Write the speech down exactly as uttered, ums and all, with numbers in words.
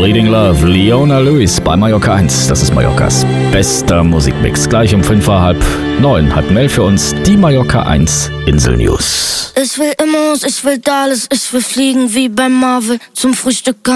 Bleeding Love, Leona Lewis bei Mallorca eins. Das ist Mallorcas bester Musikmix. Gleich um fünf vor halb neun hat Mel für uns die Mallorca eins Insel News. Ich will Immos, ich will Dallas, ich will fliegen wie bei Marvel zum Frühstück.